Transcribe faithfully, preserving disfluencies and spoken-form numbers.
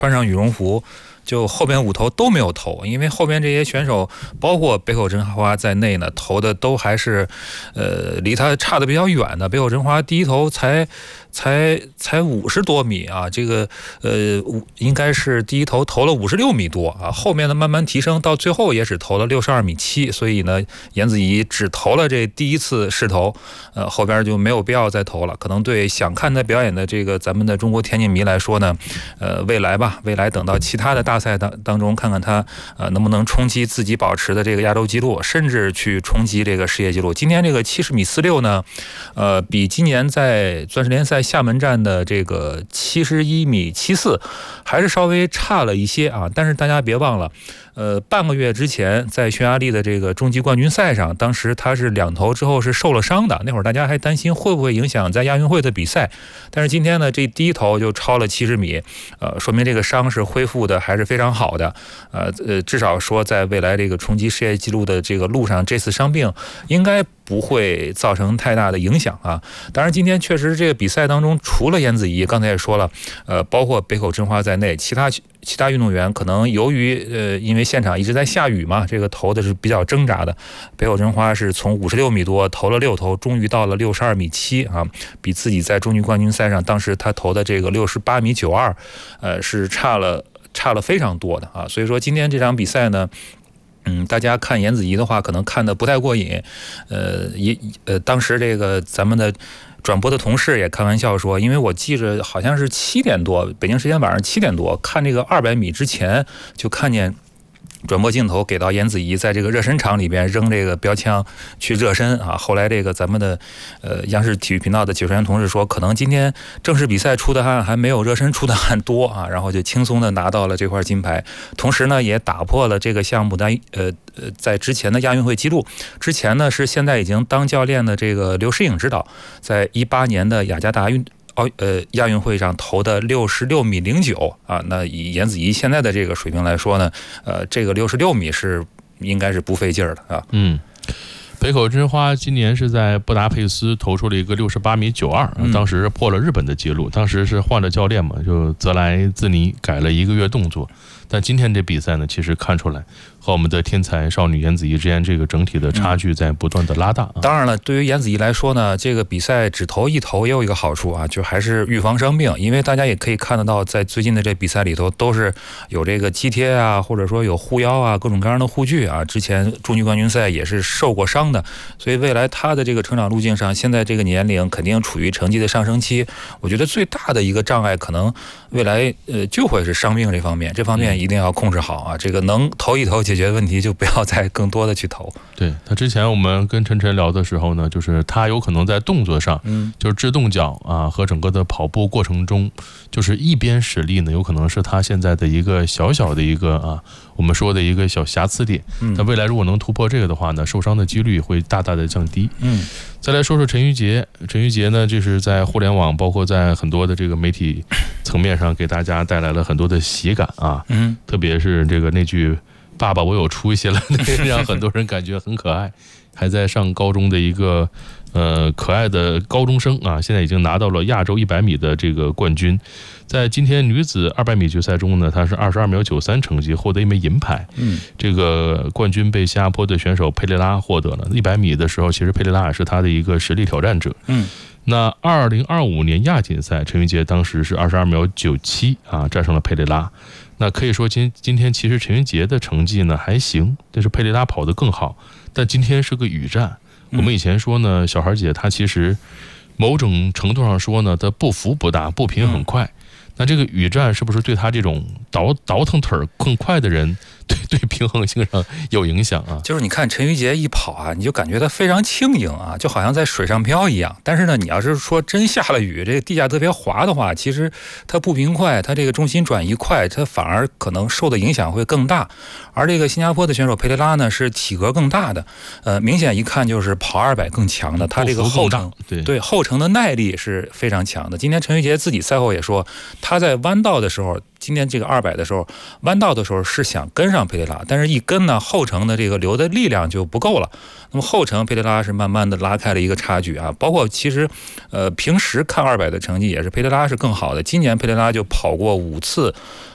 穿上羽绒服，就后边五头都没有投，因为后边这些选手，包括北口真花在内呢，投的都还是，呃，离他差的比较远的。北口真花第一投才才才五十多米啊，这个呃应该是第一投投了五十六米多啊，后面的慢慢提升，到最后也只投了六十二米七，所以呢，颜子怡只投了这第一次试投，呃，后边就没有必要再投了。可能对想看他表演的这个咱们的中国田径迷来说呢，呃，未来吧，未来等到其他的大赛当当中，看看他呃能不能冲击自己保持的这个亚洲纪录，甚至去冲击这个世界纪录。今天这个七十米四六呢，呃，比今年在钻石联赛厦门站的这个七十一米七四还是稍微差了一些啊。但是大家别忘了，呃，半个月之前在匈牙利的这个中级冠军赛上，当时他是两投之后是受了伤的，那会儿大家还担心会不会影响在亚运会的比赛。但是今天呢，这第一投就超了七十米，呃，说明这个伤是恢复的还是非常好的。呃呃，至少说在未来这个冲击世界纪录的这个路上，这次伤病应该不会造成太大的影响啊。当然，今天确实这个比赛当中，除了颜子怡，刚才也说了，呃，包括北口真花在内，其他其他运动员可能由于呃，因为现场一直在下雨嘛，这个投的是比较挣扎的。北口真花是从五十六米多投了六投，终于到了六十二米七啊，比自己在中级冠军赛上当时他投的这个六十八米九二，呃，是差了差了非常多的啊。所以说今天这场比赛呢，嗯，大家看颜子怡的话，可能看得不太过瘾。呃，也呃，当时这个咱们的转播的同事也开玩笑说，因为我记着好像是七点多，北京时间晚上七点多看这个二百米之前，就看见转播镜头给到颜子怡在这个热身场里边扔这个标枪去热身啊。后来这个咱们的呃央视体育频道的解说员同事说，可能今天正式比赛出的汗还没有热身出的汗多啊，然后就轻松的拿到了这块金牌，同时呢也打破了这个项目的呃呃在之前的亚运会纪录。之前呢是现在已经当教练的这个刘诗颖指导，在一八年的雅加达运奥呃亚运会上投的六十六米零九啊，那以颜子怡现在的这个水平来说呢，呃，这个六十六米是应该是不费劲儿的啊。 嗯，北口真花今年是在布达佩斯投出了一个六十八米九二，当时破了日本的记录。当时是换了教练嘛，就泽莱兹尼改了一个月动作。但今天这比赛呢，其实看出来和我们的天才少女颜子怡之间这个整体的差距在不断的拉大。 当然了，对于颜子怡来说呢，这个比赛只投一投也有一个好处啊，就还是预防伤病。因为大家也可以看得到，在最近的这比赛里头，都是有这个肌贴啊，或者说有护腰啊，各种各样的护具啊。之前中级冠军赛也是受过伤的，所以未来他的这个成长路径上，现在这个年龄肯定处于成绩的上升期。我觉得最大的一个障碍，可能未来呃就会是伤病这方面，这方面一定要控制好啊。这个能投一投解决问题，就不要再更多的去投。 对，他之前我们跟晨晨聊的时候呢，就是他有可能在动作上，嗯，就是制动脚啊和整个的跑步过程中，就是一边使力呢，有可能是他现在的一个小小的一个啊，我们说的一个小瑕疵点。嗯，他未来如果能突破这个的话呢，受伤的几率会大大的降低。嗯，再来说说陈芋洁，陈芋洁呢，就是在互联网，包括在很多的这个媒体层面上，给大家带来了很多的喜感啊。嗯，特别是这个那句“爸爸，我有出息了”，让很多人感觉很可爱。还在上高中的一个呃可爱的高中生啊，现在已经拿到了亚洲一百米的这个冠军。在今天女子二百米决赛中呢，她是二十二秒九三成绩获得一枚银牌。嗯，这个冠军被新加坡的选手佩雷拉获得了。一百米的时候，其实佩雷拉也是她的一个实力挑战者。嗯，那二零二五年亚锦赛，陈芋洁当时是二十二秒九七啊，战胜了佩雷拉。那可以说今今天其实陈芋洁的成绩呢还行，但是佩雷拉跑得更好。但今天是个雨战，我们以前说呢，小孩姐她其实某种程度上说呢，她步幅不大，步频很快。那这个雨战是不是对她这种倒倒腾腿更快的人，对对平衡性上有影响啊？ 就是你看陈芋洁一跑啊，你就感觉她非常轻盈啊，就好像在水上漂一样。但是呢，你要是说真下了雨，这个地下特别滑的话，其实她步频快，她这个重心转移快，她反而可能受的影响会更大。而这个新加坡的选手佩雷拉呢，是体格更大的，呃，明显一看就是跑二百更强的，他这个后程对对后程的耐力是非常强的。今天陈芋洁自己赛后也说，他在弯道的时候，今天这个二百的时候，弯道的时候是想跟上佩雷拉，但是一跟呢，后程的这个留的力量就不够了。那么后程佩雷拉是慢慢的拉开了一个差距啊，包括其实，呃，平时看二百的成绩也是佩雷拉是更好的。今年佩雷拉就跑过五次。